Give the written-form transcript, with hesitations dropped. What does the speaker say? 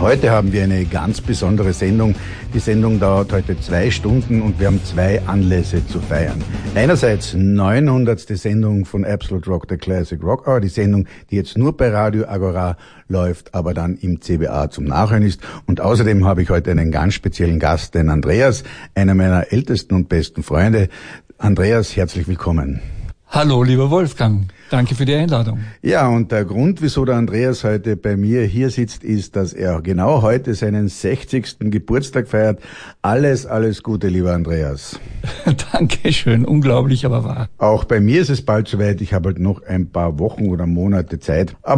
Heute haben wir eine ganz besondere Sendung. Die Sendung dauert heute 2 Stunden und wir haben 2 Anlässe zu feiern. Einerseits 900. Sendung von Absolute Rock, der Classic Rock Hour, die Sendung, die jetzt nur bei Radio Agora läuft, aber dann im CBA zum Nachhören ist. Und außerdem habe ich heute einen ganz speziellen Gast, den Andreas, einer meiner ältesten und besten Freunde. Andreas, herzlich willkommen. Hallo, lieber Wolfgang. Danke für die Einladung. Ja, und der Grund, wieso der Andreas heute bei mir hier sitzt, ist, dass er genau heute seinen 60. Geburtstag feiert. Alles Gute, lieber Andreas. Dankeschön, unglaublich, aber wahr. Auch bei mir ist es bald soweit. Ich habe halt noch ein paar Wochen oder Monate Zeit.